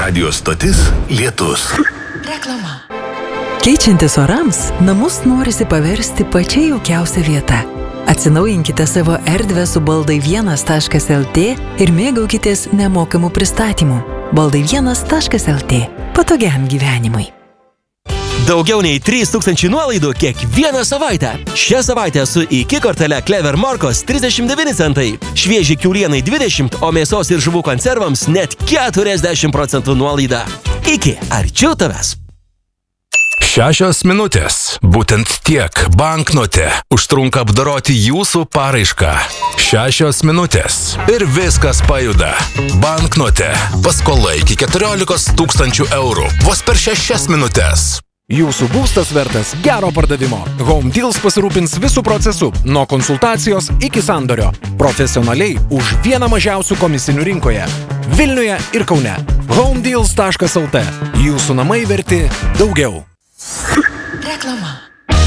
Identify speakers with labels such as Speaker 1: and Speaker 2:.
Speaker 1: Radio stotis Lietus.
Speaker 2: Reklama. Keičiantis orams, namus norisi paversti pačia jaukiausia vieta. Atsinaujinkite savo erdvę su baldai1.lt ir mėgaukitės nemokamų pristatymų. Baldai1.lt. Patogiam gyvenimui.
Speaker 3: Daugiau nei 3000 nuolaidų kiekvieną savaitę. Šią savaitę su IKI kortele Clever Morkos 39 centai. Švieži kiaulienai 20, o mėsos ir žuvų konservams net 40% nuolaida. IKI, arčiau tavęs.
Speaker 1: 6 minutės. Būtent tiek banknote užtrunka apdoroti jūsų paraišką. 6 minutės. Ir viskas pajuda. Banknote. Paskola iki 14 000 eurų. Vos per 6 minutės.
Speaker 4: Jūsų būstas vertas gero pardavimo. Home Deals pasirūpins visų procesų, nuo konsultacijos iki sandorio. Profesionaliai už vieną mažiausių komisinių rinkoje. Vilniuje ir Kaune. homedeals.lt. Jūsų namai verti daugiau.
Speaker 2: Reklama.